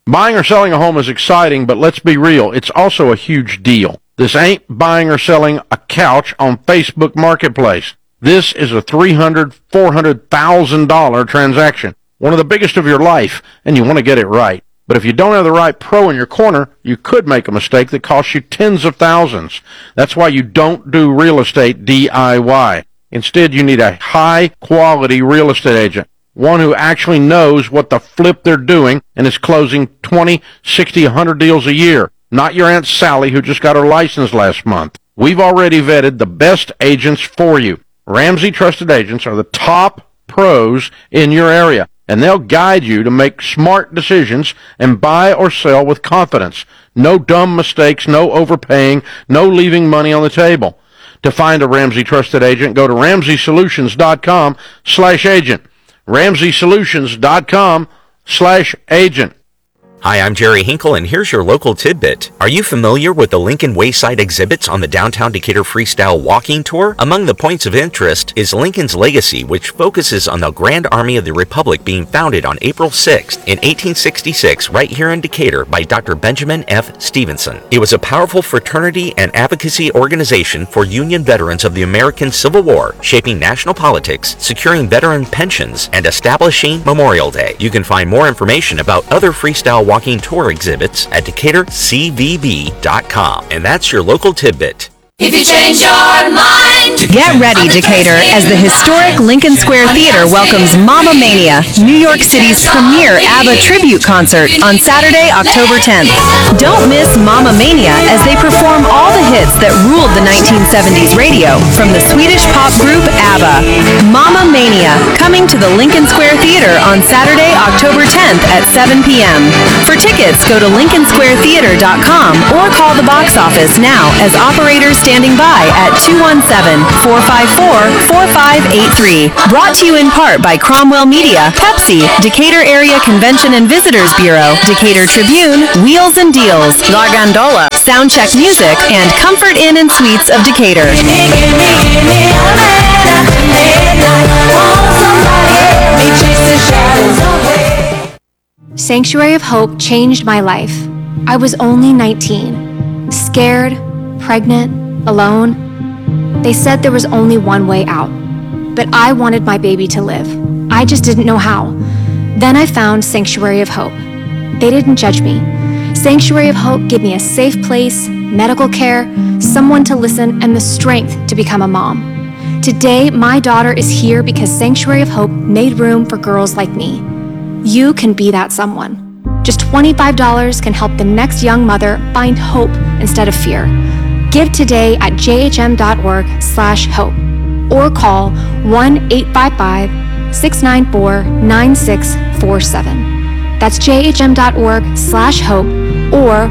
Buying or selling a home is exciting, but let's be real, it's also a huge deal. This ain't buying or selling a couch on Facebook Marketplace. This is a $300,000, $400,000 transaction, one of the biggest of your life, and you want to get it right. But if you don't have the right pro in your corner, you could make a mistake that costs you tens of thousands. That's why you don't do real estate DIY. Instead, you need a high-quality real estate agent, one who actually knows what the flip they're doing and is closing 20, 60, 100 deals a year. Not your Aunt Sally who just got her license last month. We've already vetted the best agents for you. Ramsey Trusted Agents are the top pros in your area, and they'll guide you to make smart decisions and buy or sell with confidence. No dumb mistakes, no overpaying, no leaving money on the table. To find a Ramsey Trusted Agent, go to RamseySolutions.com/agent. RamseySolutions.com/agent. Hi, I'm Jerry Hinkle, and here's your local tidbit. Are you familiar with the Lincoln Wayside exhibits on the Downtown Decatur Freestyle Walking Tour? Among the points of interest is Lincoln's legacy, which focuses on the Grand Army of the Republic being founded on April 6th in 1866 right here in Decatur by Dr. Benjamin F. Stevenson. It was a powerful fraternity and advocacy organization for Union veterans of the American Civil War, shaping national politics, securing veteran pensions, and establishing Memorial Day. You can find more information about other freestyle walking tour exhibits at DecaturCVB.com. And that's your local tidbit. If you change your mind, get ready, Decatur, as the historic Lincoln Square Theater welcomes Mamma Mania, New York City's premier ABBA tribute concert on Saturday, October 10th. Don't miss Mamma Mania as they perform all the hits that ruled the 1970s radio from the Swedish pop group ABBA. Mamma Mania, coming to the Lincoln Square Theater on Saturday, October 10th at 7 p.m. For tickets, go to LincolnSquareTheater.com or call the box office now as operators standing by at 217-454-4583. Brought to you in part by Cromwell Media, Pepsi, Decatur Area Convention and Visitors Bureau, Decatur Tribune, Wheels and Deals, La Gondola, Soundcheck Music, and Comfort Inn and Suites of Decatur. Sanctuary of Hope changed my life. I was only 19, scared, pregnant, alone. They said there was only one way out, but I wanted my baby to live. I just didn't know how. Then I found Sanctuary of Hope. They didn't judge me. Sanctuary of Hope gave me a safe place, medical care, someone to listen, and the strength to become a mom. Today, my daughter is here because Sanctuary of Hope made room for girls like me. You can be that someone. Just $25 can help the next young mother find hope instead of fear. Give today at jhm.org/hope or call 1-855-694-9647. That's jhm.org/hope or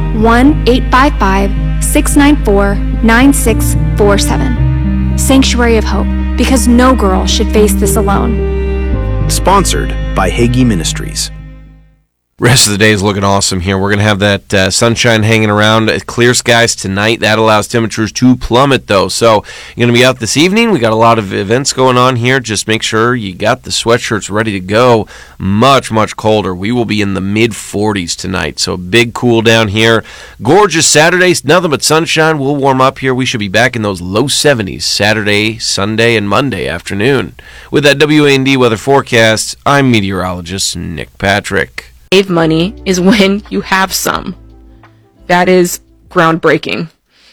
1-855-694-9647. Sanctuary of Hope, because no girl should face this alone. Sponsored by Hagee Ministries. Rest of the day is looking awesome here. We're going to have that sunshine hanging around. Clear skies tonight. That allows temperatures to plummet, though. So you're going to be out this evening. We got a lot of events going on here. Just make sure you got the sweatshirts ready to go. Much, much colder. We will be in the mid-40s tonight. So big cool down here. Gorgeous Saturdays. Nothing but sunshine. We'll warm up here. We should be back in those low 70s Saturday, Sunday, and Monday afternoon. With that WAND weather forecast, I'm meteorologist Nick Patrick. Save money is when you have some. That is groundbreaking.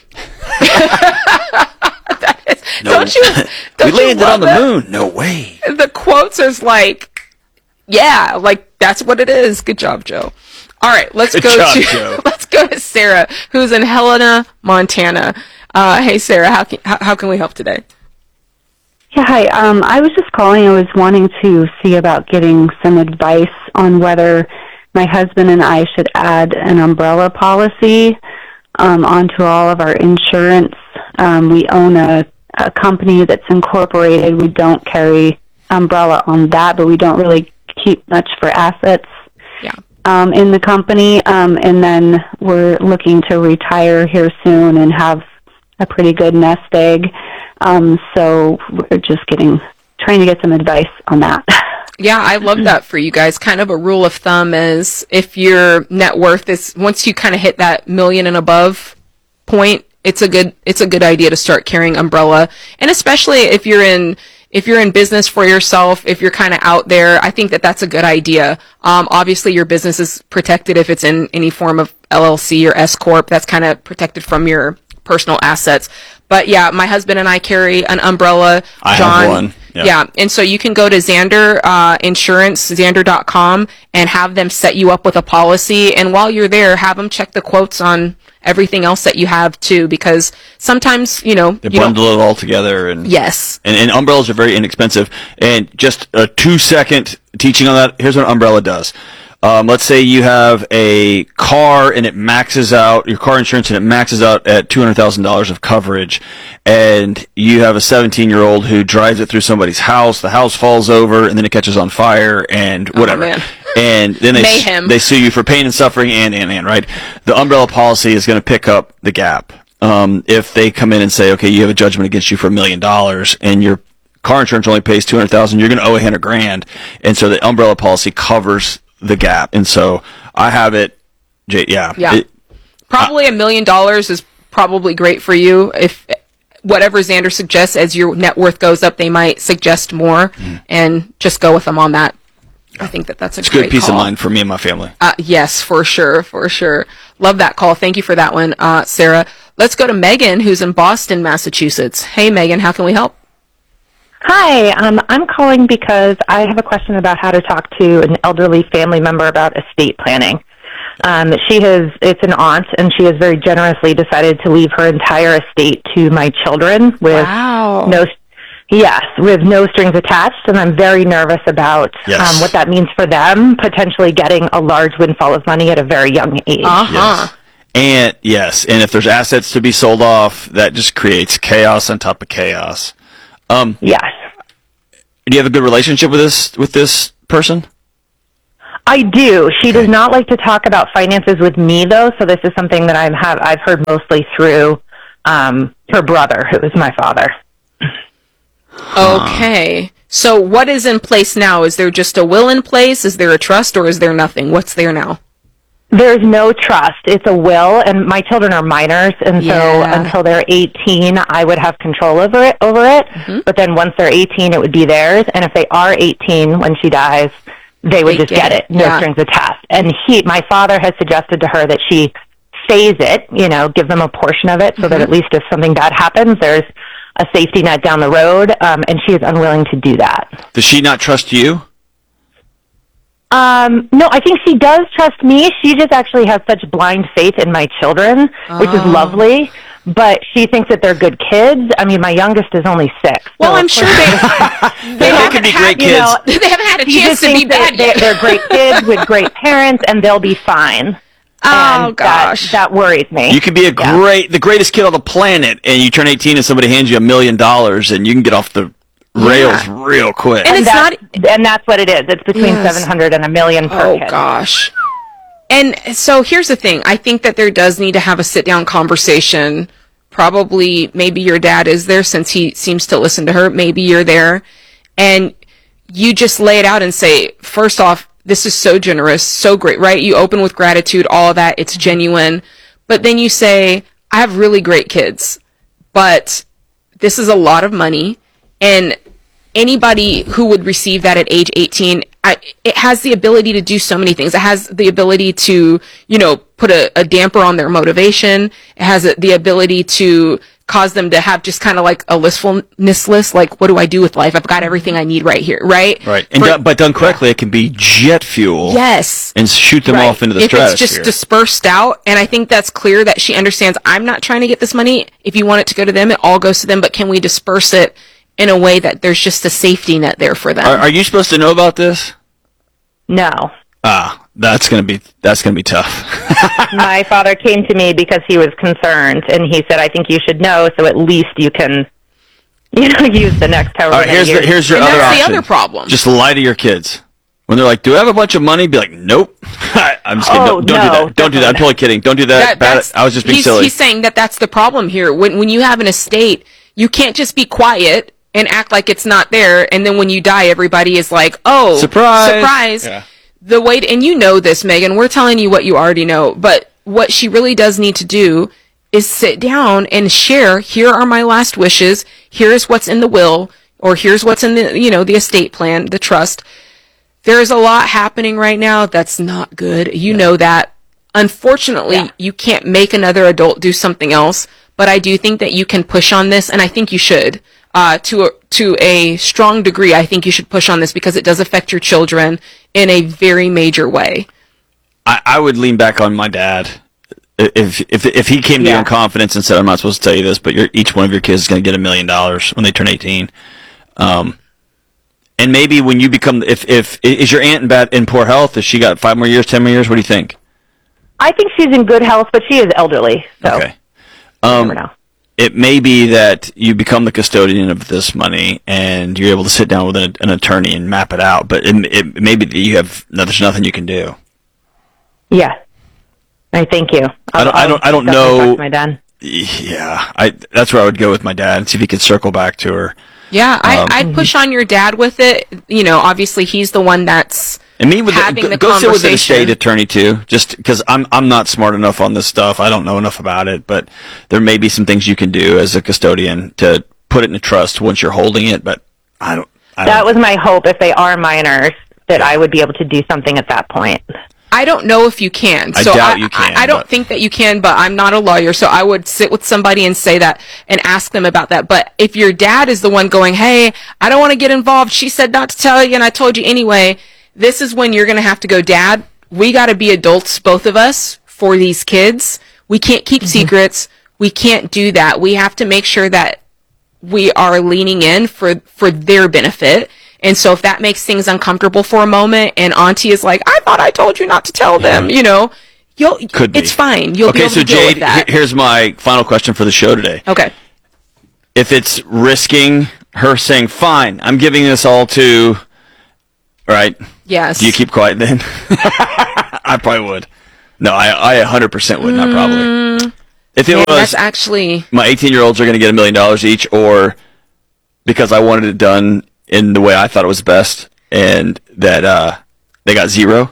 We landed on the moon. No way. The quotes is like, yeah, like that's what it is. Good job, Joe. All right, let's go to Sarah, who's in Helena, Montana. Hey, Sarah, how can we help today? Yeah, hi. I was just calling. I was wanting to see about getting some advice on whether my husband and I should add an umbrella policy onto all of our insurance. We own a company that's incorporated. We don't carry umbrella on that, but we don't really keep much for assets in the company. And then we're looking to retire here soon and have a pretty good nest egg. So we're just trying to get some advice on that. Yeah, I love that for you guys. Kind of a rule of thumb is if your net worth is, once you kind of hit that million and above point, it's a good idea to start carrying umbrella. And especially if you're in business for yourself, if you're kind of out there, I think that that's a good idea. Obviously your business is protected if it's in any form of LLC or S Corp. That's kind of protected from your personal assets. But yeah, my husband and I carry an umbrella. I John, have one. Yeah. And so you can go to Xander Insurance, Xander.com, and have them set you up with a policy. And while you're there, have them check the quotes on everything else that you have too, because sometimes, They bundle it all together. And yes. And umbrellas are very inexpensive. And just a 2-second teaching on that. Here's what an umbrella does. Let's say you have a car and it maxes out, your car insurance, and it maxes out at $200,000 of coverage, and you have a 17-year-old who drives it through somebody's house, the house falls over, and then it catches on fire, and whatever. Man. And then they sue you for pain and suffering, and, right? The umbrella policy is going to pick up the gap. If they come in and say, okay, you have a judgment against you for $1 million, and your car insurance only pays $200,000, you're going to owe $100,000, and so the umbrella policy covers the gap. And so I have it. Probably $1 million is probably great for you. If whatever Xander suggests, as your net worth goes up, they might suggest more, and just go with them on that. I think that's a great good peace call. of mind for me and my family. Yes, for sure. Love that call. Thank you for that one, Sarah. Let's go to Megan, who's in Boston, Massachusetts. Hey, Megan, how can we help? Hi, I'm calling because I have a question about how to talk to an elderly family member about estate planning. It's an aunt, and she has very generously decided to leave her entire estate to my children with with no strings attached, and I'm very nervous about what that means for them, potentially getting a large windfall of money at a very young age. Uh-huh. And if there's assets to be sold off, that just creates chaos on top of chaos. Yes. Do you have a good relationship with this person? I do. She does not like to talk about finances with me, though, so this is something that I've heard mostly through her brother, who is my father. Okay. So what is in place now? Is there just a will in place? Is there a trust, or is there nothing? What's there now? There's no trust. It's a will, and my children are minors, and so until they're 18, I would have control over it. Mm-hmm. But then once they're 18, it would be theirs, and if they are 18 when she dies, they would just get it, no strings attached. And my father has suggested to her that she phase it, give them a portion of it, so that at least if something bad happens, there's a safety net down the road, and she is unwilling to do that. Does she not trust you? No, I think she does trust me. She just actually has such blind faith in my children, which is lovely. But she thinks that they're good kids. I mean, my youngest is only 6. Well, I'm sure they could be great kids. They haven't had a chance to be bad yet. They're great kids with great parents, and they'll be fine. Oh, gosh. That worries me. You could be the greatest kid on the planet, and you turn 18 and somebody hands you $1 million, and you can get off the rails real quick. And that's what it is. It's between 700 and $1 million per kid. Oh, gosh. And so here's the thing. I think that there does need to have a sit-down conversation. Probably, maybe your dad is there since he seems to listen to her. Maybe you're there. And you just lay it out and say, first off, this is so generous, so great, right? You open with gratitude, all of that. It's genuine. But then you say, I have really great kids, but this is a lot of money. And anybody who would receive that at age 18, it has the ability to do so many things. It has the ability to, put a damper on their motivation. It has the ability to cause them to have just kind of like a listfulness list, like, what do I do with life? I've got everything I need right here, right? Right. But done correctly, it can be jet fuel. Yes. And shoot them off into the stratosphere. If it's just dispersed out, and I think that's clear that she understands, I'm not trying to get this money. If you want it to go to them, it all goes to them, but can we disperse it in a way that there's just a safety net there for them? Are you supposed to know about this? No. That's gonna be tough. My father came to me because he was concerned, and he said, I think you should know, so at least you can, use the next however many years. Here's your and other that's option. The other problem. Just lie to your kids. When they're like, do I have a bunch of money? Be like, nope. I'm just kidding. Don't do that. Don't do that. I'm totally kidding. Don't do that. I was just being silly. He's saying that that's the problem here. When you have an estate, you can't just be quiet and act like it's not there. And then when you die, everybody is like, oh, surprise. Yeah. The way and you know this, Megan, we're telling you what you already know, but what she really does need to do is sit down and share, here are my last wishes, here's what's in the will, or here's what's in the, the estate plan, the trust. There's a lot happening right now that's not good. You know that. Unfortunately, you can't make another adult do something else, but I do think that you can push on this, and I think you should. To a strong degree, I think you should push on this because it does affect your children in a very major way. I would lean back on my dad. If he came to you in confidence and said, I'm not supposed to tell you this, but each one of your kids is going to get $1 million when they turn 18. And maybe when you become, if is your aunt in poor health? Has she got 5 more years, 10 more years? What do you think? I think she's in good health, but she is elderly. So okay. You never know. It may be that you become the custodian of this money and you're able to sit down with an attorney and map it out, but it may be that there's nothing you can do. Yeah. I thank you. I don't know. Talk to my dad. Yeah. That's where I would go with my dad and see if he could circle back to her. Yeah, I'd push on your dad with it. Obviously he's the one that's and me with having the go conversation. sit with an estate attorney too, just because I'm not smart enough on this stuff. I don't know enough about it, but there may be some things you can do as a custodian to put it in a trust once you're holding it. But I don't. That was my hope. If they are minors, that I would be able to do something at that point. I don't know if you can. So I doubt you can. I don't think that you can, but I'm not a lawyer, so I would sit with somebody and say that and ask them about that. But if your dad is the one going, hey, I don't want to get involved, she said not to tell you and I told you anyway, this is when you're going to have to go, Dad, we got to be adults, both of us, for these kids. We can't keep secrets. We can't do that. We have to make sure that we are leaning in for their benefit. And so if that makes things uncomfortable for a moment and Auntie is like, I thought I told you not to tell them, it's fine. You'll be able to deal with that. Here's my final question for the show today. Okay. If it's risking her saying, fine, I'm giving this all to, right? Yes. Do you keep quiet then? I probably would. No, I 100% would, not probably. If it was, that's actually, my 18-year-olds are going to get $1 million each, or because I wanted it done in the way I thought it was best, and that they got zero.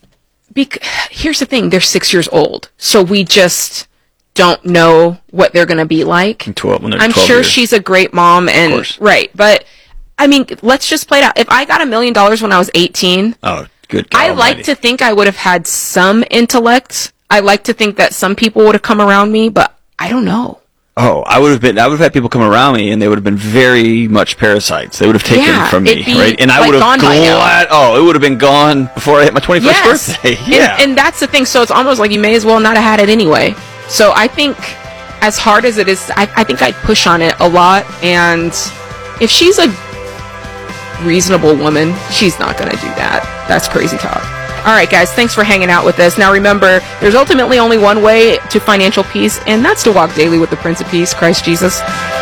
Here's the thing: they're 6 years old, so we just don't know what they're going to be like. I'm sure years. She's a great mom, and right, but I mean, let's just play it out. If I got $1 million when I was 18, oh, good God I almighty. like to think I would have had some intellect. I like to think that some people would have come around me, but I don't know. Oh, I would have had people come around me, and they would have been very much parasites. They would have taken from me, right? And I would have it would have been gone before I hit my 21st birthday. Yeah, and that's the thing. So it's almost like you may as well not have had it anyway. So I think, as hard as it is, I think I'd push on it a lot. And if she's a reasonable woman, she's not going to do that. That's crazy talk. All right, guys, thanks for hanging out with us. Now, remember, there's ultimately only one way to financial peace, and that's to walk daily with the Prince of Peace, Christ Jesus.